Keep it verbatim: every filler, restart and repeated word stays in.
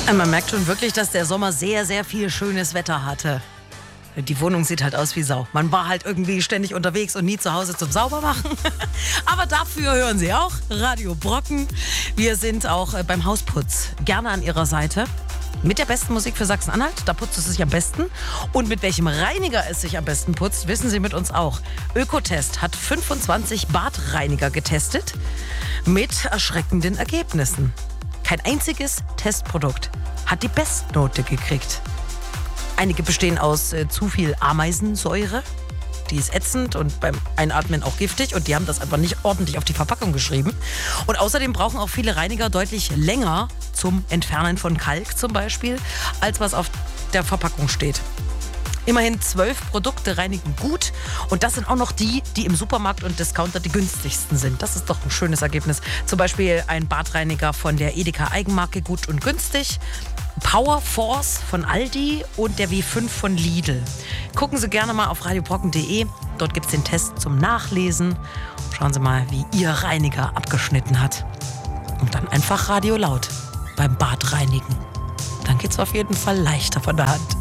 Man merkt schon wirklich, dass der Sommer sehr, sehr viel schönes Wetter hatte. Die Wohnung sieht halt aus wie Sau. Man war halt irgendwie ständig unterwegs und nie zu Hause zum Saubermachen. Aber dafür hören Sie auch Radio Brocken. Wir sind auch beim Hausputz gerne an Ihrer Seite. Mit der besten Musik für Sachsen-Anhalt, da putzt es sich am besten. Und mit welchem Reiniger es sich am besten putzt, wissen Sie mit uns auch. Ökotest hat fünfundzwanzig Badreiniger getestet mit erschreckenden Ergebnissen. Kein einziges Testprodukt hat die Bestnote gekriegt. Einige bestehen aus äh, zu viel Ameisensäure. Die ist ätzend und beim Einatmen auch giftig. Und die haben das einfach nicht ordentlich auf die Verpackung geschrieben. Und außerdem brauchen auch viele Reiniger deutlich länger zum Entfernen von Kalk zum Beispiel, als was auf der Verpackung steht. Immerhin zwölf Produkte reinigen gut. Und das sind auch noch die, die im Supermarkt und Discounter die günstigsten sind. Das ist doch ein schönes Ergebnis. Zum Beispiel ein Badreiniger von der Edeka Eigenmarke Gut und Günstig. Power Force von Aldi und der W fünf von Lidl. Gucken Sie gerne mal auf radiobrocken punkt de. Dort gibt es den Test zum Nachlesen. Schauen Sie mal, wie Ihr Reiniger abgeschnitten hat. Und dann einfach Radio laut beim Badreinigen. Dann geht es auf jeden Fall leichter von der Hand.